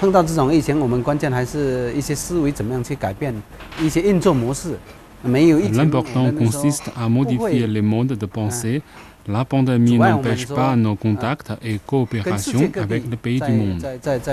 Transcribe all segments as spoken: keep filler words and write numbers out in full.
碰到这种疫情，我们关键还是一些思维怎么样去改变，一些运作模式。没有疫情， L'important consiste à modifier les modes de pensée. La pandémie n'empêche pas nos contacts et coopérations avec les pays du monde.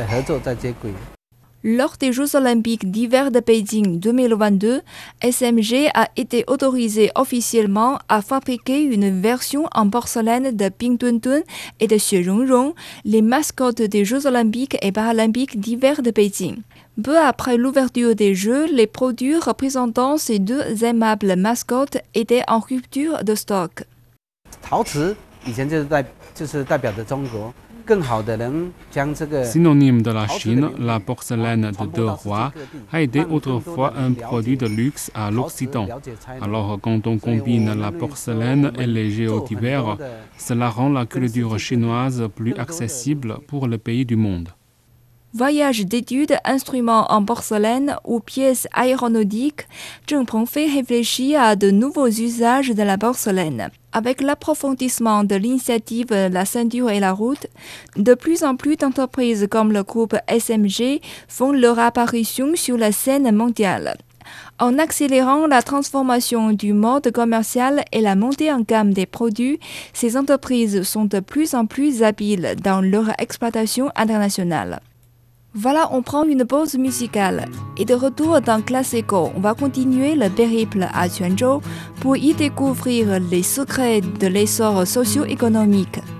Lors des Jeux olympiques d'hiver de Beijing deux mille vingt-deux, S M G a été autorisé officiellement à fabriquer une version en porcelaine de Bing Duntun et de Xue Rongrong, les mascottes des Jeux olympiques et paralympiques d'hiver de Beijing. Peu après l'ouverture des Jeux, les produits représentant ces deux aimables mascottes étaient en rupture de stock. 陶瓷以前就是代就是代表着中国，更好的能将这个 Synonyme de la Chine, la porcelaine de deux rois a été autrefois un produit de luxe à l'Occident. Alors quand on combine la porcelaine et les Jeux d'hiver, cela rend la culture chinoise plus accessible pour les pays du monde. Voyage d'études, instruments en porcelaine ou pièces aéronautiques, Zheng Pengfei réfléchit à de nouveaux usages de la porcelaine. Avec l'approfondissement de l'initiative La ceinture et la route, de plus en plus d'entreprises comme le groupe S M G font leur apparition sur la scène mondiale. En accélérant la transformation du mode commercial et la montée en gamme des produits, ces entreprises sont de plus en plus habiles dans leur exploitation internationale. Voilà, on prend une pause musicale. Et de retour dans Classico, on va continuer le périple à Quanzhou pour y découvrir les secrets de l'essor socio-économique.